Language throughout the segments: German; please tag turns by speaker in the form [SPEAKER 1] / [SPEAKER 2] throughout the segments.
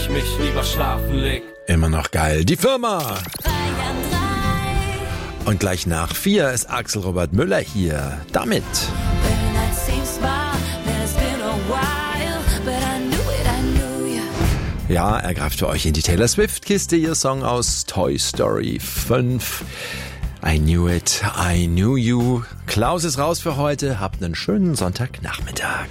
[SPEAKER 1] ich mich lieber schlafen leg.
[SPEAKER 2] Immer noch geil. Die Firma. Und gleich nach 4 ist Axel Robert Müller hier. Damit. Ja, er greift für euch in die Taylor Swift-Kiste, ihr Song aus Toy Story 5. I knew it, I knew you. Klaus ist raus für heute. Habt einen schönen Sonntagnachmittag.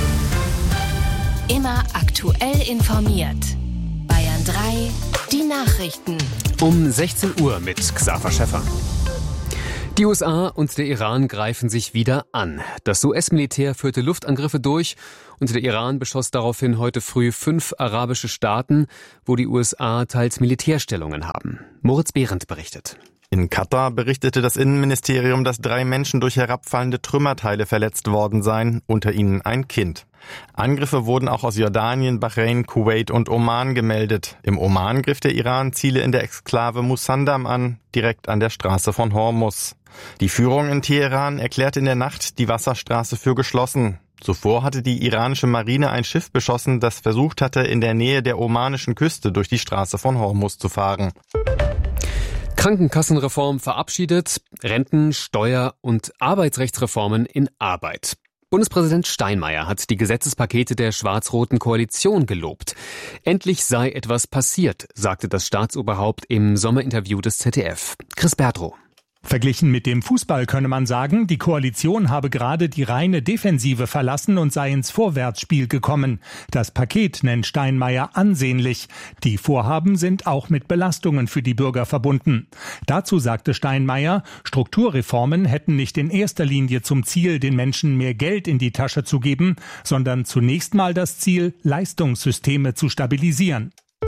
[SPEAKER 3] Immer aktuell informiert. Bayern 3, die Nachrichten.
[SPEAKER 4] Um 16 Uhr mit Xaver Schäffer. Die USA und der Iran greifen sich wieder an. Das US-Militär führte Luftangriffe durch und der Iran beschoss daraufhin heute früh 5 arabische Staaten, wo die USA teils Militärstellungen haben. Moritz Behrendt berichtet.
[SPEAKER 5] In Katar berichtete das Innenministerium, dass 3 Menschen durch herabfallende Trümmerteile verletzt worden seien, unter ihnen ein Kind. Angriffe wurden auch aus Jordanien, Bahrain, Kuwait und Oman gemeldet. Im Oman griff der Iran Ziele in der Exklave Musandam an, direkt an der Straße von Hormuz. Die Führung in Teheran erklärte in der Nacht die Wasserstraße für geschlossen. Zuvor hatte die iranische Marine ein Schiff beschossen, das versucht hatte, in der Nähe der omanischen Küste durch die Straße von Hormuz zu fahren.
[SPEAKER 4] Krankenkassenreform verabschiedet, Renten-, Steuer- und Arbeitsrechtsreformen in Arbeit. Bundespräsident Steinmeier hat die Gesetzespakete der schwarz-roten Koalition gelobt. Endlich sei etwas passiert, sagte das Staatsoberhaupt im Sommerinterview des ZDF. Chris Berdrow.
[SPEAKER 6] Verglichen mit dem Fußball könne man sagen, die Koalition habe gerade die reine Defensive verlassen und sei ins Vorwärtsspiel gekommen. Das Paket nennt Steinmeier ansehnlich. Die Vorhaben sind auch mit Belastungen für die Bürger verbunden. Dazu sagte Steinmeier, Strukturreformen hätten nicht in erster Linie zum Ziel, den Menschen mehr Geld in die Tasche zu geben, sondern zunächst mal das Ziel, Leistungssysteme zu stabilisieren.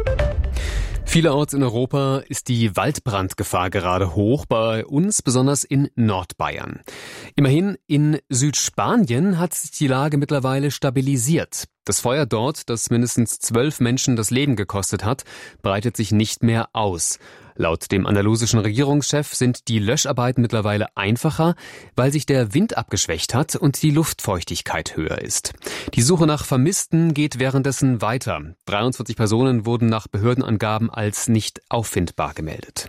[SPEAKER 4] Vielerorts in Europa ist die Waldbrandgefahr gerade hoch, bei uns besonders in Nordbayern. Immerhin in Südspanien hat sich die Lage mittlerweile stabilisiert. Das Feuer dort, das mindestens 12 Menschen das Leben gekostet hat, breitet sich nicht mehr aus. Laut dem andalusischen Regierungschef sind die Löscharbeiten mittlerweile einfacher, weil sich der Wind abgeschwächt hat und die Luftfeuchtigkeit höher ist. Die Suche nach Vermissten geht währenddessen weiter. 23 Personen wurden nach Behördenangaben als nicht auffindbar gemeldet.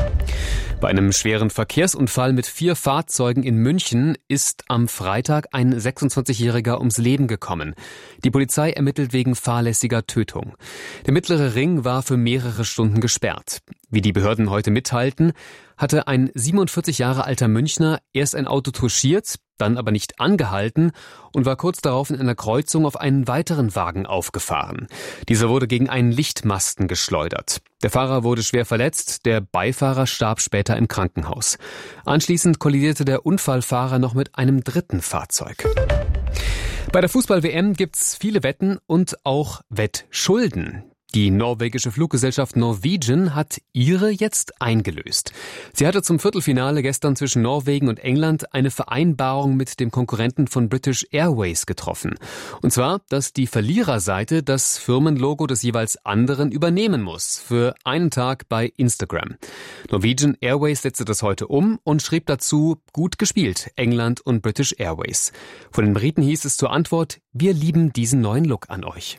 [SPEAKER 4] Bei einem schweren Verkehrsunfall mit 4 Fahrzeugen in München ist am Freitag ein 26-Jähriger ums Leben gekommen. Die Polizei ermittelt wegen fahrlässiger Tötung. Der mittlere Ring war für mehrere Stunden gesperrt. Wie die Behörden heute mitteilten, hatte ein 47 Jahre alter Münchner erst ein Auto touchiert, dann aber nicht angehalten und war kurz darauf in einer Kreuzung auf einen weiteren Wagen aufgefahren. Dieser wurde gegen einen Lichtmasten geschleudert. Der Fahrer wurde schwer verletzt, der Beifahrer starb später im Krankenhaus. Anschließend kollidierte der Unfallfahrer noch mit einem dritten Fahrzeug. Bei der Fußball-WM gibt's viele Wetten und auch Wettschulden. Die norwegische Fluggesellschaft Norwegian hat ihre jetzt eingelöst. Sie hatte zum Viertelfinale gestern zwischen Norwegen und England eine Vereinbarung mit dem Konkurrenten von British Airways getroffen. Und zwar, dass die Verliererseite das Firmenlogo des jeweils anderen übernehmen muss, für einen Tag bei Instagram. Norwegian Airways setzte das heute um und schrieb dazu: gut gespielt, England und British Airways. Von den Briten hieß es zur Antwort: wir lieben diesen neuen Look an euch.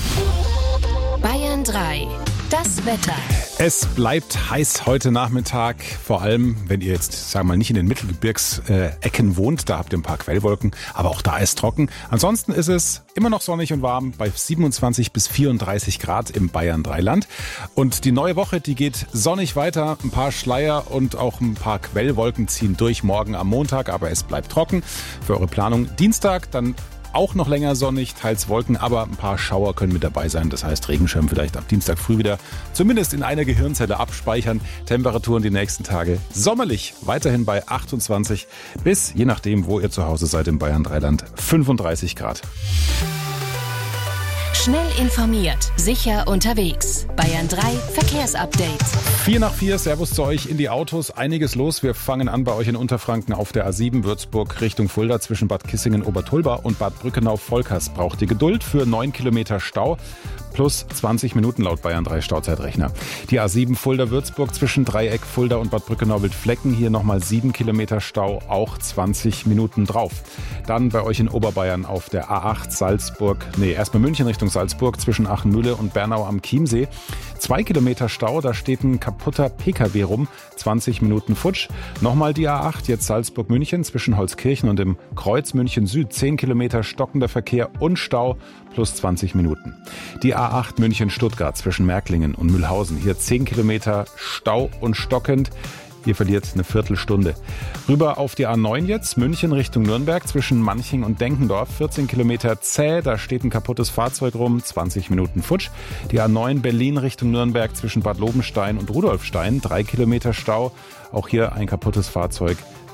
[SPEAKER 3] Bayern 3, das Wetter.
[SPEAKER 7] Es bleibt heiß heute Nachmittag, vor allem wenn ihr jetzt, sagen wir mal, nicht in den Mittelgebirgsecken wohnt, da habt ihr ein paar Quellwolken, aber auch da ist trocken. Ansonsten ist es immer noch sonnig und warm bei 27 bis 34 Grad im Bayern-3-Land. Und die neue Woche, die geht sonnig weiter, ein paar Schleier und auch ein paar Quellwolken ziehen durch morgen am Montag, aber es bleibt trocken. Für eure Planung Dienstag dann auch noch länger sonnig, teils Wolken, aber ein paar Schauer können mit dabei sein. Das heißt, Regenschirm vielleicht ab Dienstag früh wieder zumindest in einer Gehirnzelle abspeichern. Temperaturen die nächsten Tage sommerlich, weiterhin bei 28 bis, je nachdem, wo ihr zu Hause seid im Bayern-3-Land, 35 Grad.
[SPEAKER 3] Schnell informiert, sicher unterwegs. Bayern 3 Verkehrsupdate.
[SPEAKER 7] 4 nach 4, Servus zu euch in die Autos. Einiges los. Wir fangen an bei euch in Unterfranken auf der A7 Würzburg Richtung Fulda zwischen Bad Kissingen-Obertulba und Bad Brückenau-Volkers. Braucht ihr Geduld für 9 Kilometer Stau. Plus 20 Minuten laut Bayern 3 Stauzeitrechner. Die A7 Fulda-Würzburg zwischen Dreieck, Fulda und Bad Brückenau-Wildflecken. Hier nochmal 7 Kilometer Stau, auch 20 Minuten drauf. Dann bei euch in Oberbayern auf der A8 Salzburg, erstmal München Richtung Salzburg. Salzburg zwischen Achenmühle und Bernau am Chiemsee. 2 Kilometer Stau, da steht ein kaputter PKW rum, 20 Minuten futsch. Nochmal die A8, jetzt Salzburg-München zwischen Holzkirchen und dem Kreuz München Süd. 10 Kilometer stockender Verkehr und Stau plus 20 Minuten. Die A8 München-Stuttgart zwischen Märklingen und Mühlhausen. Hier 10 Kilometer Stau und stockend. Ihr verliert eine Viertelstunde. Rüber auf die A9 jetzt, München Richtung Nürnberg zwischen Manching und Denkendorf. 14 Kilometer zäh, da steht ein kaputtes Fahrzeug rum, 20 Minuten futsch. Die A9 Berlin Richtung Nürnberg zwischen Bad Lobenstein und Rudolfstein. 3 Kilometer Stau, auch hier ein kaputtes Fahrzeug,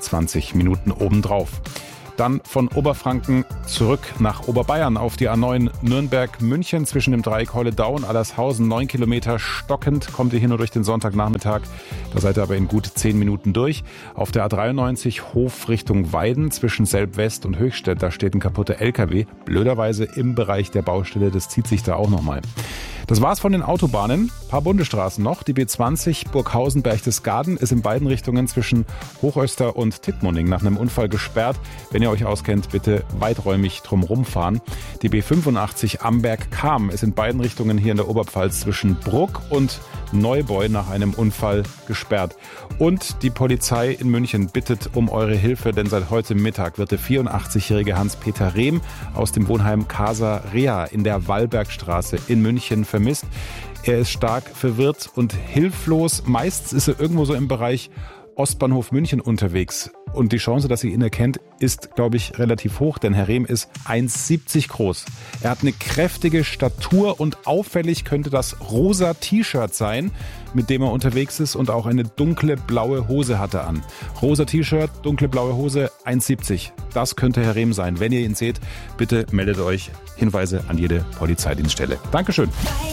[SPEAKER 7] 20 Minuten obendrauf. Dann von Oberfranken zurück nach Oberbayern auf die A9 Nürnberg-München zwischen dem Dreieck Holledau und Allershausen. 9 Kilometer stockend kommt ihr hier nur durch den Sonntagnachmittag. Da seid ihr aber in gut 10 Minuten durch. Auf der A93 Hof Richtung Weiden zwischen Selb-West und Höchstädt. Da steht ein kaputter LKW. Blöderweise im Bereich der Baustelle. Das zieht sich da auch nochmal. Das war's von den Autobahnen. Ein paar Bundesstraßen noch. Die B20 Burghausen-Berchtesgaden ist in beiden Richtungen zwischen Hochöster und Tittmoning nach einem Unfall gesperrt. Wenn ihr euch auskennt, bitte weiträumig drumherum fahren. Die B85 Amberg-Cham ist in beiden Richtungen hier in der Oberpfalz zwischen Bruck und Neubeu nach einem Unfall gesperrt. Und die Polizei in München bittet um eure Hilfe, denn seit heute Mittag wird der 84-jährige Hans-Peter Rehm aus dem Wohnheim Casa Rea in der Wallbergstraße in München vermisst. Er ist stark verwirrt und hilflos. Meistens ist er irgendwo so im Bereich Ostbahnhof München unterwegs. Und die Chance, dass ihr ihn erkennt, ist, glaube ich, relativ hoch, denn Herr Rehm ist 1,70 groß. Er hat eine kräftige Statur und auffällig könnte das rosa T-Shirt sein, mit dem er unterwegs ist, und auch eine dunkle blaue Hose hat er an. Rosa T-Shirt, dunkle blaue Hose, 1,70. Das könnte Herr Rehm sein. Wenn ihr ihn seht, bitte meldet euch. Hinweise an jede Polizeidienststelle. Dankeschön.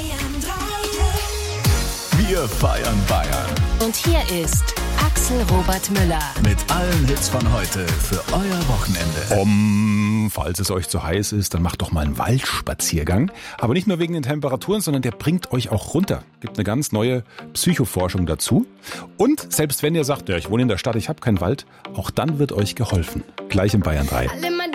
[SPEAKER 1] Wir feiern Bayern.
[SPEAKER 3] Und hier ist Axel Robert Müller
[SPEAKER 1] Mit allen Hits von heute für euer Wochenende.
[SPEAKER 7] Falls es euch zu heiß ist, dann macht doch mal einen Waldspaziergang. Aber nicht nur wegen den Temperaturen, sondern der bringt euch auch runter. Gibt eine ganz neue Psychoforschung dazu. Und selbst wenn ihr sagt, ja, ich wohne in der Stadt, ich habe keinen Wald, auch dann wird euch geholfen. Gleich in Bayern 3.